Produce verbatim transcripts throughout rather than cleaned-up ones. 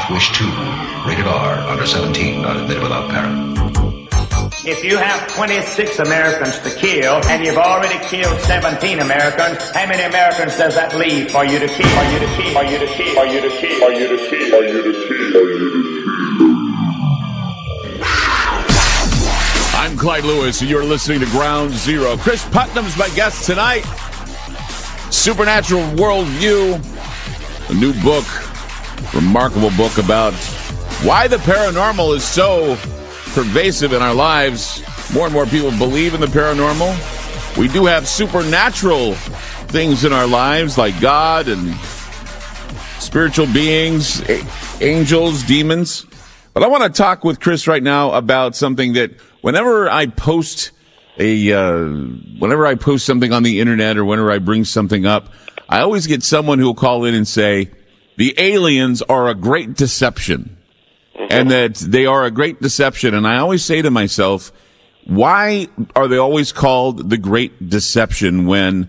Death Wish two. Rated R. Under seventeen. Not admitted without parent. If you have twenty-six Americans to kill, and you've already killed seventeen Americans, how many Americans does that leave for you to kill, for you to kill, for you to kill, for you to kill, for you to kill, for you to kill, for you to kill? I'm Clyde Lewis, and you're listening to Ground Zero. Chris Putnam's my guest tonight. Supernatural Worldview, a new book, remarkable book about why the paranormal is so pervasive in our lives. More and more people believe in the paranormal. We do have supernatural things in our lives like God and spiritual beings, a- angels, demons. But I want to talk with Chris right now about something that whenever I post a, uh, whenever I post something on the internet or whenever I bring something up, I always get someone who will call in and say, the aliens are a great deception. And that they are a great deception. And I always say to myself, why are they always called the Great Deception when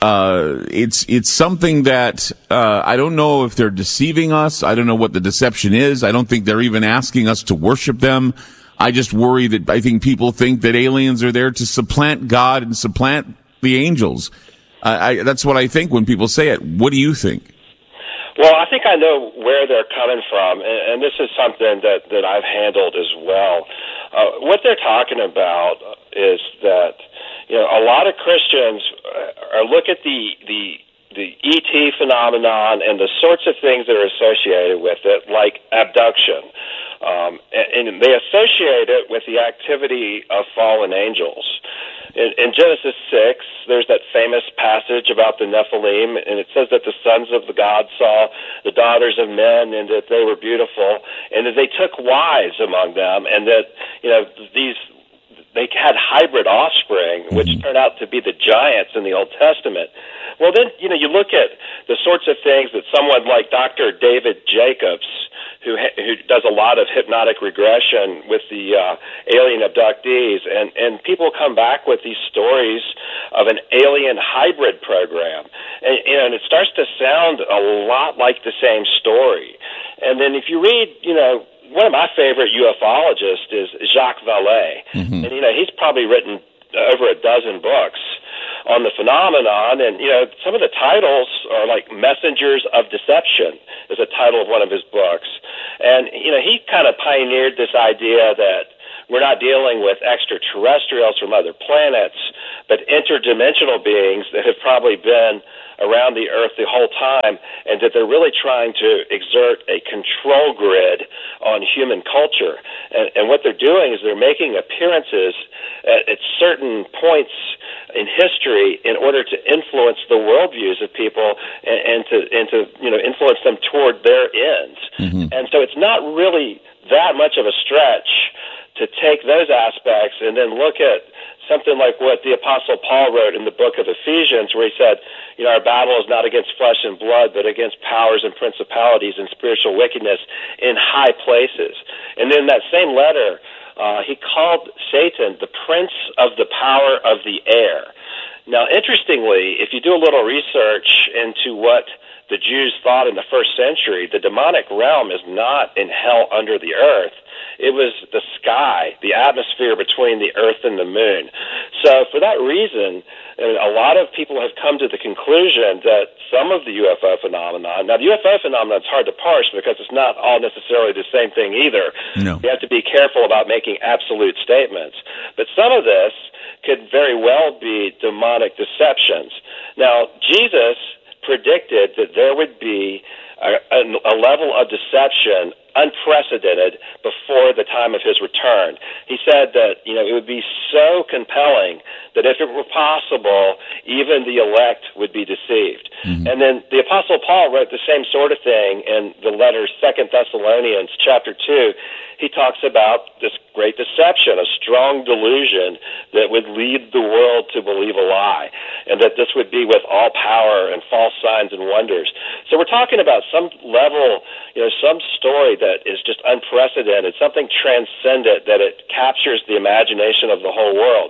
uh it's it's something that uh I don't know if they're deceiving us. I don't know what the deception is. I don't think they're even asking us to worship them. I just worry that I think people think that aliens are there to supplant God and supplant the angels. Uh, I, that's what I think when people say it. What do you think? Well, I think I know where they're coming from, and, and this is something that, that I've handled as well. Uh, what they're talking about is that, you know, a lot of Christians are look at the, the, the E T phenomenon and the sorts of things that are associated with it, like abduction. Um, and, and they associate it with the activity of fallen angels. In, in Genesis six, there's that famous passage about the Nephilim, and it says that the sons of the gods saw the daughters of men, and that they were beautiful, and that they took wives among them, and that, you know, these they had hybrid offspring, which turned out to be the giants in the Old Testament. Well, then, you know, you look at the sorts of things that someone like Doctor David Jacobs, who who does a lot of hypnotic regression with the uh, alien abductees, and, and people come back with these stories of an alien hybrid program, and, and it starts to sound a lot like the same story. And then if you read, you know, one of my favorite ufologists is Jacques Vallée, mm-hmm. and, you know, he's probably written over a dozen books on the phenomenon, and, you know, some of the titles are like Messengers of Deception is a title of one of his books. And, you know, he kind of pioneered this idea that we're not dealing with extraterrestrials from other planets, but interdimensional beings that have probably been around the Earth the whole time, and that they're really trying to exert a control grid on human culture. And, and what they're doing is they're making appearances at, at certain points in history in order to influence the worldviews of people and, and to and to you know influence them toward their ends. Mm-hmm. And so it's not really that much of a stretch to take those aspects and then look at something like what the Apostle Paul wrote in the book of Ephesians, where he said, you know, our battle is not against flesh and blood, but against powers and principalities and spiritual wickedness in high places. And in that same letter, uh, he called Satan the prince of the power of the air. Now, interestingly, if you do a little research into what the Jews thought in the first century, the demonic realm is not in hell under the earth. It was the sky, the atmosphere between the earth and the moon. So for that reason, a lot of people have come to the conclusion that some of the U F O phenomenon, now the U F O phenomenon is hard to parse because it's not all necessarily the same thing either. No. You have to be careful about making absolute statements. But some of this could very well be demonic deceptions. Now, Jesus predicted that there would be a, a, a level of deception unprecedented before the time of his return. He said that, you know, it would be so compelling that if it were possible, even the elect would be deceived. Mm-hmm. And then the Apostle Paul wrote the same sort of thing in the letter Second Thessalonians chapter two. He talks about this great deception, a strong delusion that would lead the world to believe a lie, and that this would be with all power and false signs and wonders. So we're talking about some level, you know, some story that is just unprecedented, something transcendent, that it captures the imagination of the whole world.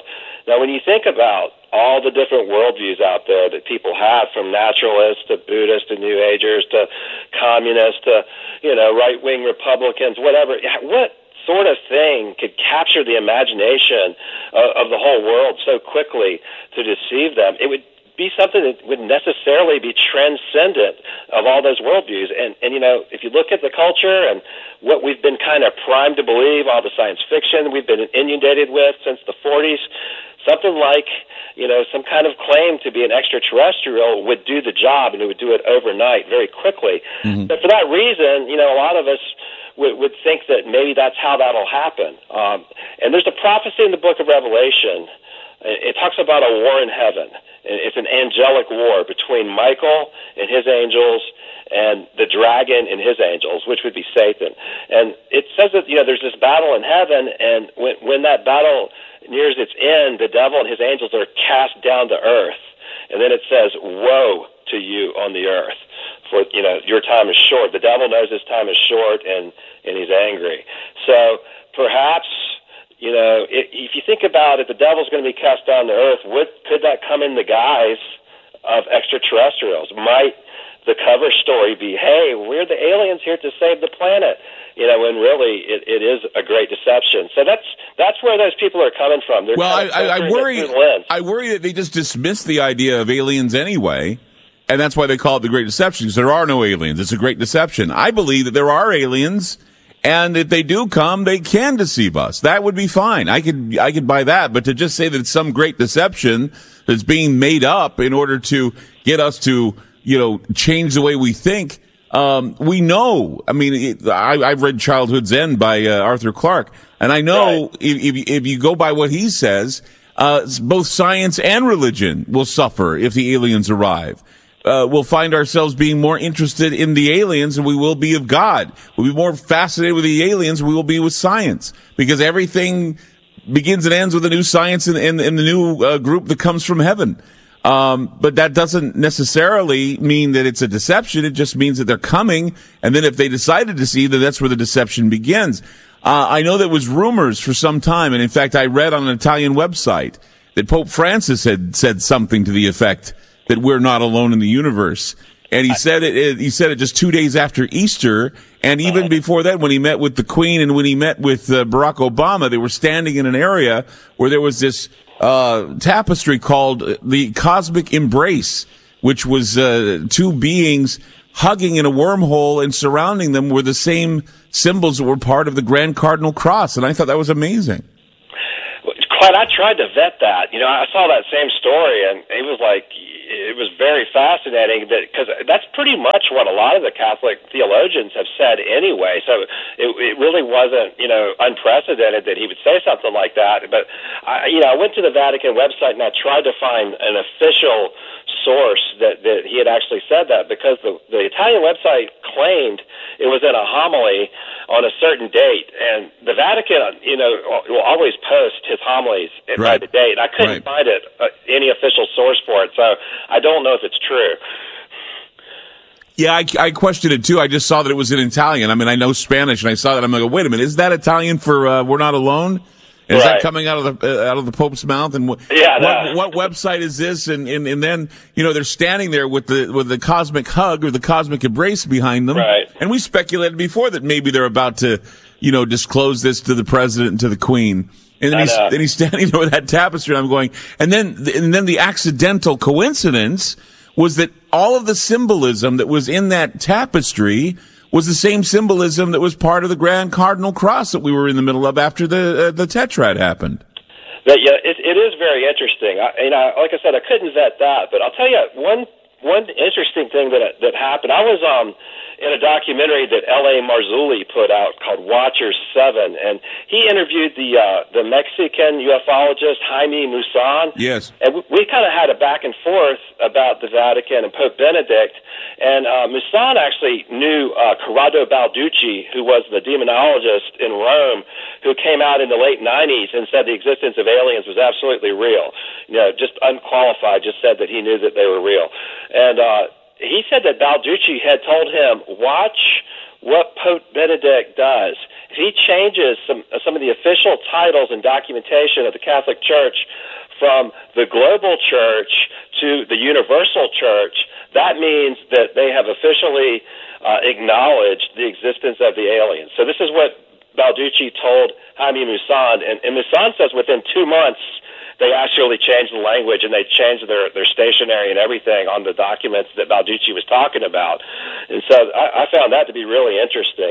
Now, when you think about all the different worldviews out there that people have, from naturalists to Buddhists to New Agers to communists to, you know, right-wing Republicans, whatever, what sort of thing could capture the imagination of, of the whole world so quickly to deceive them? It would be something that would necessarily be transcendent of all those worldviews. And, and, you know, if you look at the culture and what we've been kind of primed to believe, all the science fiction we've been inundated with since the forties, something like, you know, some kind of claim to be an extraterrestrial would do the job, and it would do it overnight very quickly. Mm-hmm. But for that reason, you know, a lot of us would, would think that maybe that's how that'll happen. Um, and there's a prophecy in the book of Revelation. It talks about a war in heaven. It's an angelic war between Michael and his angels and the dragon and his angels, which would be Satan. And it says that, you know, there's this battle in heaven, and when, when that battle nears its end, the devil and his angels are cast down to earth. And then it says, woe to you on the earth, for, you know, your time is short. The devil knows his time is short, and, and he's angry. So perhaps, you know, if, if you think about it, the devil's going to be cast down to earth. What, could that come in the guise of extraterrestrials? Might the cover story be, hey, we're the aliens here to save the planet? You know, when really it, it is a great deception. So that's that's where those people are coming from. They're well, kind of I, I, I worry. I worry that they just dismiss the idea of aliens anyway, and that's why they call it the Great Deception, because there are no aliens. It's a great deception. I believe that there are aliens, and if they do come, they can deceive us. That would be fine. I could I could buy that. But to just say that it's some great deception that's being made up in order to get us to, you know, change the way we think. Um, we know, I mean, it, I, I've read Childhood's End by uh, Arthur Clarke, and I know right. if, if, if you go by what he says, uh, both science and religion will suffer if the aliens arrive. Uh, we'll find ourselves being more interested in the aliens than we will be of God. We'll be more fascinated with the aliens than we will be with science, because everything begins and ends with a new science in, in, in the new uh, group that comes from heaven. Um, but that doesn't necessarily mean that it's a deception. It just means that they're coming. And then if they decide to deceive, then that's where the deception begins. Uh, I know there was rumors for some time. And in fact, I read on an Italian website that Pope Francis had said something to the effect that we're not alone in the universe. And he said it, it he said it just two days after Easter. And even before that, when he met with the Queen and when he met with uh, Barack Obama, they were standing in an area where there was this Uh, tapestry called the Cosmic Embrace, which was uh, two beings hugging in a wormhole, and surrounding them were the same symbols that were part of the Grand Cardinal Cross. And I thought that was amazing. Clyde, I tried to vet that. You know, I saw that same story, and it was like, it was very fascinating, that because that's pretty much what a lot of the Catholic theologians have said anyway. So it, it really wasn't, you know, unprecedented that he would say something like that. But I, you know, I went to the Vatican website and I tried to find an official source that, that he had actually said that, because the, the Italian website claimed it was in a homily on a certain date, and the Vatican, you know, will always post his homilies by right. the date. I couldn't right. find it, uh, any official source for it, so I don't know if it's true. Yeah, I, I questioned it too. I just saw that it was in Italian. I mean, I know Spanish, and I saw that. I'm like, wait a minute, is that Italian for uh, "We're Not Alone"? Is right. that coming out of the uh, out of the Pope's mouth? And wh- yeah, what, no. what website is this? And, and and then, you know, they're standing there with the with the cosmic hug or the cosmic embrace behind them. Right. And we speculated before that maybe they're about to, you know, disclose this to the president and to the Queen. And then he's then he's standing there with that tapestry, and I'm going. And then and then the accidental coincidence was that all of the symbolism that was in that tapestry was the same symbolism that was part of the Grand Cardinal Cross that we were in the middle of after the uh, the Tetrad happened. That, yeah, it, it is very interesting. I, you know, like I said, I couldn't vet that, but I'll tell you one one interesting thing that that happened. I was um in a documentary that L A Marzulli put out called Watchers Seven, and he interviewed the uh, the Mexican ufologist Jaime Maussan. Yes, and we, we kind of had a back and forth about the Vatican and Pope Benedict. And uh, Maussan actually knew uh, Corrado Balducci, who was the demonologist in Rome, who came out in the late nineties and said the existence of aliens was absolutely real. You know, just unqualified, just said that he knew that they were real. And uh, he said that Balducci had told him, watch what Pope Benedict does. If he changes some some of the official titles and documentation of the Catholic Church from the global church to the universal church, that means that they have officially uh, acknowledged the existence of the aliens. So this is what Balducci told Jaime Maussan, and, and Maussan says within two months they actually changed the language and they changed their, their stationery and everything on the documents that Balducci was talking about. And so I, I found that to be really interesting.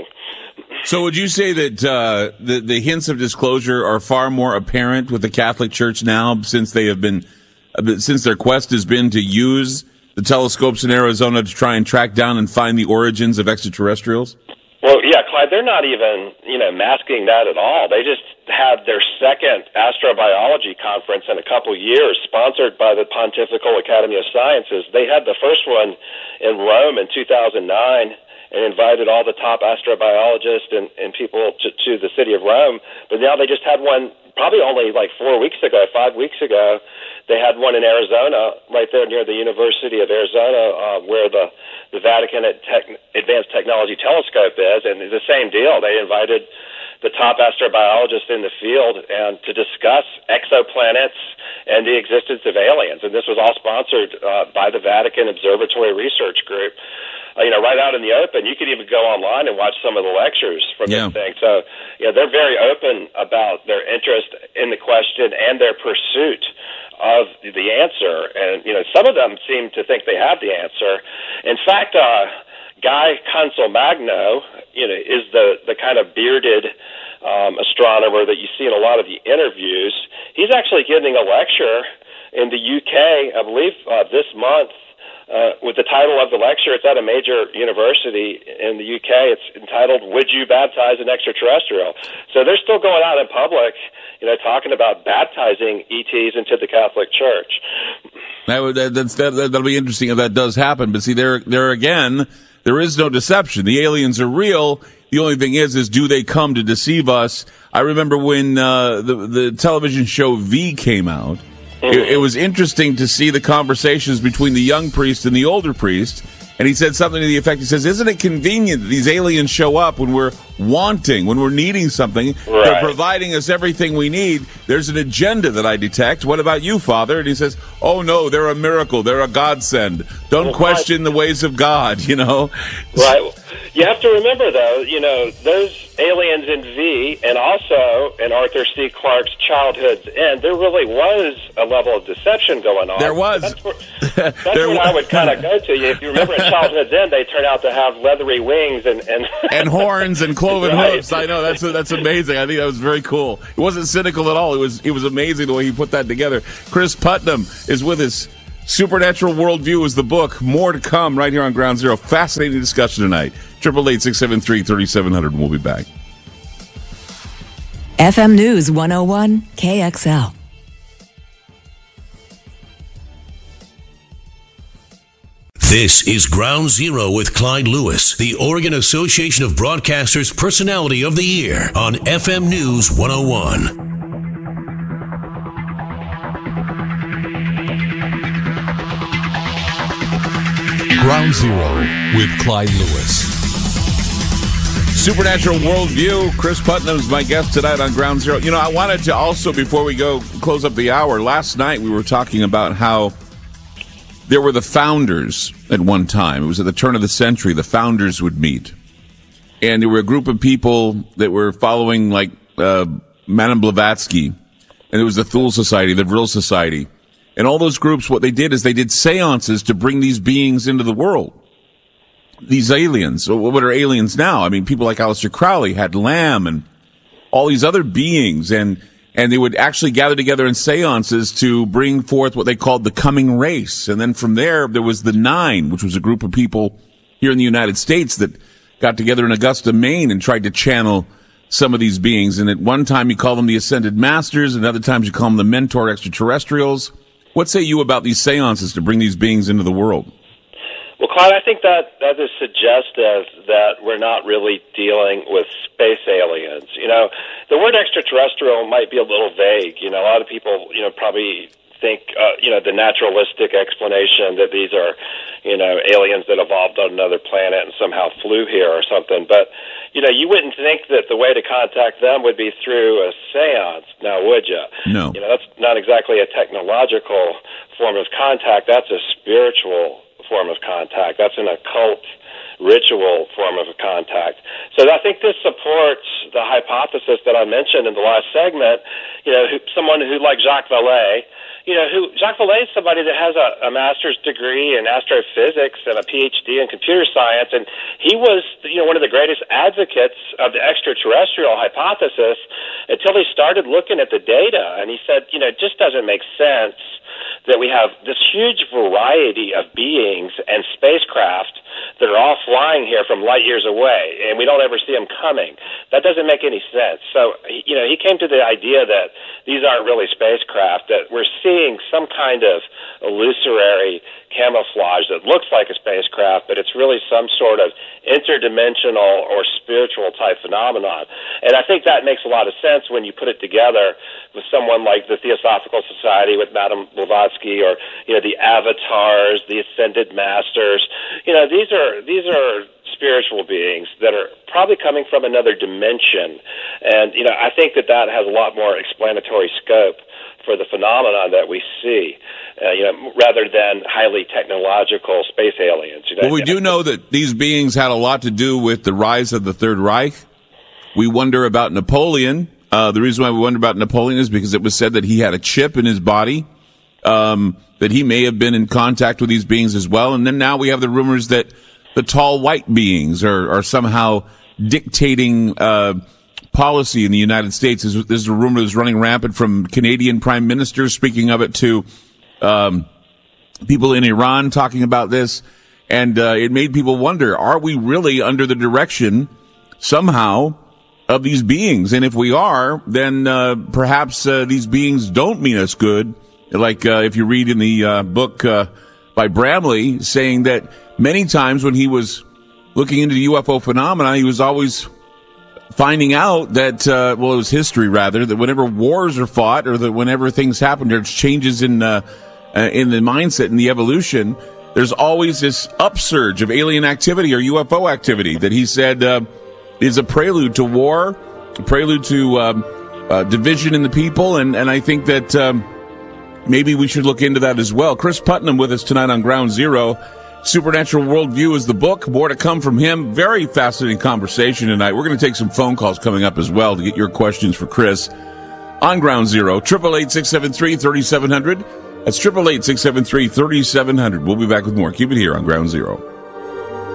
So would you say that uh, the, the hints of disclosure are far more apparent with the Catholic Church now, since they have been, uh, since their quest has been to use the telescopes in Arizona to try and track down and find the origins of extraterrestrials? Well, yeah, Clyde, they're not even, you know, masking that at all. They just had their second astrobiology conference in a couple years, sponsored by the Pontifical Academy of Sciences. They had the first one in Rome in two thousand nine and invited all the top astrobiologists and, and people to, to the city of Rome. But now they just had one probably only like four weeks ago, five weeks ago. They had one in Arizona, right there near the University of Arizona, uh, where the, the Vatican Tech, Advanced Technology Telescope is, and it's the same deal. They invited the top astrobiologists in the field and to discuss exoplanets and the existence of aliens. And this was all sponsored uh, by the Vatican Observatory Research Group. Uh, you know, right out in the open. You could even go online and watch some of the lectures from yeah. this thing. So, you know, they're very open about their interest in the question and their pursuit of the answer. And, you know, some of them seem to think they have the answer. In fact, uh, Guy Consolmagno, you know, is the, the kind of bearded um, astronomer that you see in a lot of the interviews. He's actually giving a lecture in the U K, I believe, uh, this month. Uh, with the title of the lecture, it's at a major university in the U K. It's entitled, "Would You Baptize an Extraterrestrial?" So they're still going out in public, you know, talking about baptizing E Ts into the Catholic Church. That, would- that, that's, that, that'll be interesting if that does happen. But see, there, there again, there is no deception. The aliens are real. The only thing is, is do they come to deceive us? I remember when uh, the the television show V came out. It, it was interesting to see the conversations between the young priest and the older priest. And he said something to the effect, he says, isn't it convenient that these aliens show up when we're wanting, when we're needing something? Right. They're providing us everything we need. There's an agenda that I detect. What about you, Father? And he says, oh, no, they're a miracle. They're a godsend. Don't well, question the ways of God, you know? Right. You have to remember, though, you know, those aliens in V and also in Arthur C. Clarke's Childhood's End, there really was a level of deception going on. There was. That's where, that's where I would kind of go to. You. If you remember in Childhood's End, they turn out to have leathery wings and... And, and horns and cloven right. hoofs. I know, that's that's amazing. I think that was very cool. It wasn't cynical at all. It was, it was amazing the way he put that together. Chris Putnam is with us. Supernatural Worldview is the book. More to come right here on Ground Zero. Fascinating discussion tonight. Triple eight six seven three thirty seven hundred. And we'll be back. F M News one oh one K X L. This is Ground Zero with Clyde Lewis, the Oregon Association of Broadcasters Personality of the Year on F M News one oh one. Ground Zero with Clyde Lewis. Supernatural Worldview. Chris Putnam is my guest tonight on Ground Zero. You know, I wanted to also, before we go close up the hour, last night we were talking about how there were the founders at one time. It was at the turn of the century. The founders would meet. And there were a group of people that were following, like, uh, Madame Blavatsky. And it was the Thule Society, the Vril Society. And all those groups, what they did is they did seances to bring these beings into the world. These aliens. What are aliens now? I mean, people like Aleister Crowley had Lamb and all these other beings. And, and they would actually gather together in seances to bring forth what they called the coming race. And then from there, there was the Nine, which was a group of people here in the United States that got together in Augusta, Maine and tried to channel some of these beings. And at one time you call them the Ascended Masters, and other times you call them the Mentor Extraterrestrials. What say you about these seances to bring these beings into the world? Well, Clyde, I think that that is suggestive that we're not really dealing with space aliens. You know, the word extraterrestrial might be a little vague. You know, a lot of people, you know, probably think, uh, you know, the naturalistic explanation that these are, you know, aliens that evolved on another planet and somehow flew here or something. But, you know, you wouldn't think that the way to contact them would be through a seance, now would you? No. You know, that's not exactly a technological form of contact. That's a spiritual form of contact. That's an occult ritual form of contact. So I think this supports the hypothesis that I mentioned in the last segment, you know, who, someone who, like Jacques Vallée, you know, who Jacques Vallée is somebody that has a, a master's degree in astrophysics and a P H D in computer science, and he was, you know, one of the greatest advocates of the extraterrestrial hypothesis until he started looking at the data, and he said, you know, it just doesn't make sense that we have this huge variety of beings and spacecraft that are all flying here from light years away, and we don't ever see them coming. That doesn't make any sense. So, you know, he came to the idea that these aren't really spacecraft, that we're seeing some kind of illusory camouflage that looks like a spacecraft, but it's really some sort of interdimensional or spiritual type phenomenon. And I think that makes a lot of sense when you put it together with someone like the Theosophical Society with Madame Blavatsky, or, you know, the avatars, the ascended masters. You know, these are these are spiritual beings that are probably coming from another dimension. And, you know, I think that that has a lot more explanatory scope for the phenomenon that we see, uh, you know, rather than highly technological space aliens. You know, well, we do know that these beings had a lot to do with the rise of the Third Reich. We wonder about Napoleon. Uh, the reason why we wonder about Napoleon is because it was said that he had a chip in his body, um, that he may have been in contact with these beings as well. And then now we have the rumors that the tall white beings are, are somehow dictating uh, policy in the United States. There's, there's a rumor that's running rampant from Canadian prime ministers speaking of it to um, people in Iran talking about this. And uh, it made people wonder, are we really under the direction somehow of these beings? And if we are, then uh, perhaps uh, these beings don't mean us good. Like uh, if you read in the uh, book uh, by Bramley, saying that many times when he was looking into the U F O phenomena, he was always finding out that, uh, well, it was history rather, that whenever wars are fought or that whenever things happen, there's changes in uh, uh, in the mindset and the evolution, there's always this upsurge of alien activity or U F O activity that he said uh, is a prelude to war, a prelude to um, uh, division in the people. And, and I think that um, maybe we should look into that as well. Chris Putnam with us tonight on Ground Zero. Supernatural Worldview is the book. More to come from him. Very fascinating conversation tonight. We're going to take some phone calls coming up as well to get your questions for Chris on Ground Zero. eight eight eight, six seven three, three seven zero zero. That's eight eight eight, six seven three, three seven zero zero. We'll be back with more. Keep it here on Ground Zero.